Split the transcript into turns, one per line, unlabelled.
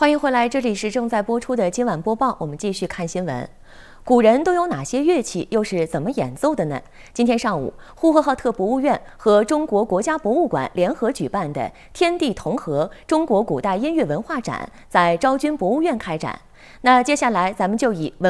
欢迎回来，这里是正在播出的今晚播报。我们继续看新闻。古人都有哪些乐器，又是怎么演奏的呢？今天上午，呼和浩特博物院和中国国家博物馆联合举办的“天地同和：中国古代音乐文化展”在昭君博物院开展。那接下来，咱们就以文